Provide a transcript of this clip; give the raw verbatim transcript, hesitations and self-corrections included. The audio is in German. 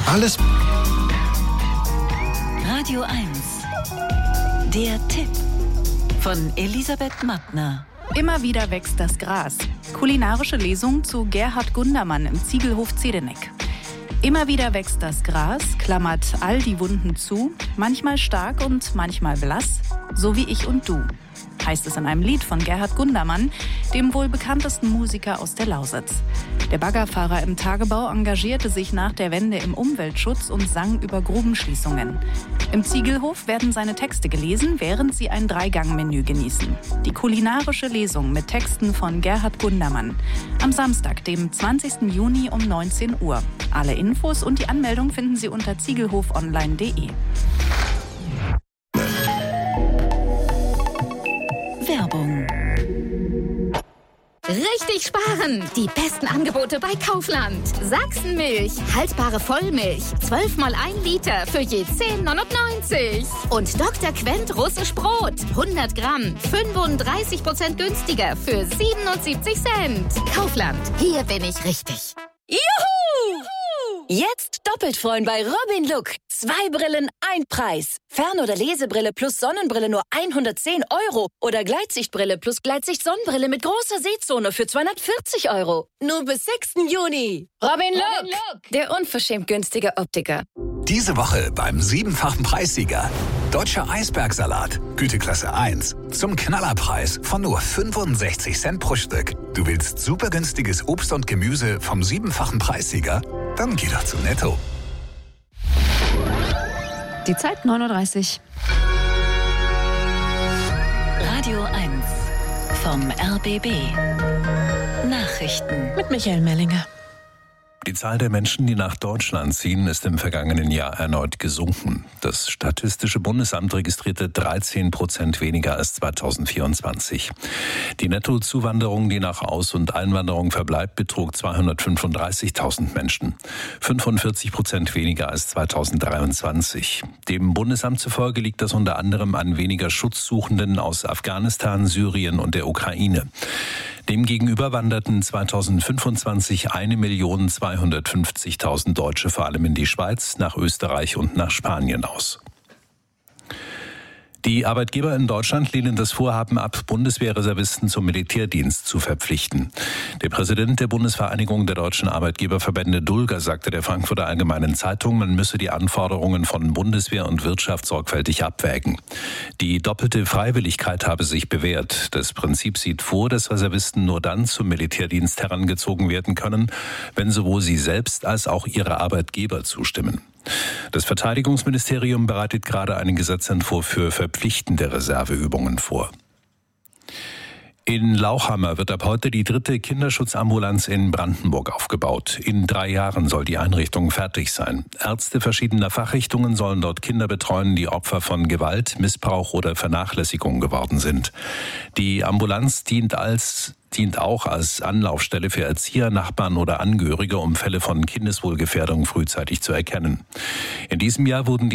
Alles. Radio eins. Der Tipp von Elisabeth Mattner. Immer wieder wächst das Gras. Kulinarische Lesung zu Gerhard Gundermann im Ziegelhof Zedeneck. Immer wieder wächst das Gras, klammert all die Wunden zu, manchmal stark und manchmal blass, so wie ich und du, heißt es in einem Lied von Gerhard Gundermann, dem wohl bekanntesten Musiker aus der Lausitz. Der Baggerfahrer im Tagebau engagierte sich nach der Wende im Umweltschutz und sang über Grubenschließungen. Im Ziegelhof werden seine Texte gelesen, während sie ein Dreigang-Menü genießen. Die kulinarische Lesung mit Texten von Gerhard Gundermann. Am Samstag, dem zwanzigsten Juni um neunzehn Uhr. Alle Infos und die Anmeldung finden Sie unter ziegelhofonline punkt de. Werbung. Richtig sparen! Die besten Angebote bei Kaufland. Sachsenmilch, haltbare Vollmilch, zwölf mal ein Liter für je zehn neunundneunzig. Und Doktor Quent russisch Brot, hundert Gramm, fünfunddreißig Prozent günstiger für siebenundsiebzig Cent. Kaufland, hier bin ich richtig. Juhu! Jetzt doppelt freuen bei Robin Look. Zwei Brillen, ein Preis. Fern- oder Lesebrille plus Sonnenbrille nur hundertzehn Euro. Oder Gleitsichtbrille plus Gleitsicht-Sonnenbrille mit großer Sehzone für zweihundertvierzig Euro. Nur bis sechsten Juni. Robin Look, Robin Look, der unverschämt günstige Optiker. Diese Woche beim siebenfachen Preissieger. Deutscher Eisbergsalat, Güteklasse eins. Zum Knallerpreis von nur fünfundsechzig Cent pro Stück. Du willst super günstiges Obst und Gemüse vom siebenfachen Preissieger? Dann geh doch zu Netto. Die Zeit neun Uhr dreißig. Radio eins vom R B B. Nachrichten Mit Michael Mellinger. Die Zahl der Menschen, die nach Deutschland ziehen, ist im vergangenen Jahr erneut gesunken. Das Statistische Bundesamt registrierte dreizehn Prozent weniger als zweitausendvierundzwanzig. Die Nettozuwanderung, die nach Aus- und Einwanderung verbleibt, betrug zweihundertfünfunddreißigtausend Menschen. fünfundvierzig Prozent weniger als zweitausenddreiundzwanzig. Dem Bundesamt zufolge liegt das unter anderem an weniger Schutzsuchenden aus Afghanistan, Syrien und der Ukraine. Demgegenüber wanderten zweitausendfünfundzwanzig eine Million zweihundertfünfzigtausend Deutsche vor allem in die Schweiz, nach Österreich und nach Spanien aus. Die Arbeitgeber in Deutschland lehnen das Vorhaben ab, Bundeswehrreservisten zum Militärdienst zu verpflichten. Der Präsident der Bundesvereinigung der deutschen Arbeitgeberverbände Dulger sagte der Frankfurter Allgemeinen Zeitung, man müsse die Anforderungen von Bundeswehr und Wirtschaft sorgfältig abwägen. Die doppelte Freiwilligkeit habe sich bewährt. Das Prinzip sieht vor, dass Reservisten nur dann zum Militärdienst herangezogen werden können, wenn sowohl sie selbst als auch ihre Arbeitgeber zustimmen. Das Verteidigungsministerium bereitet gerade einen Gesetzentwurf für verpflichtende Reserveübungen vor. In Lauchhammer wird ab heute die dritte Kinderschutzambulanz in Brandenburg aufgebaut. In drei Jahren soll die Einrichtung fertig sein. Ärzte verschiedener Fachrichtungen sollen dort Kinder betreuen, die Opfer von Gewalt, Missbrauch oder Vernachlässigung geworden sind. Die Ambulanz dient als dient auch als Anlaufstelle für Erzieher, Nachbarn oder Angehörige, um Fälle von Kindeswohlgefährdung frühzeitig zu erkennen. In diesem Jahr wurden die